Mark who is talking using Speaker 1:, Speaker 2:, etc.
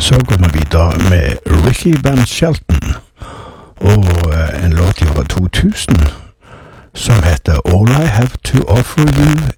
Speaker 1: så går vi videre med Ricky Van Shelton og en låt fra 2000 som heter All I Have to Offer You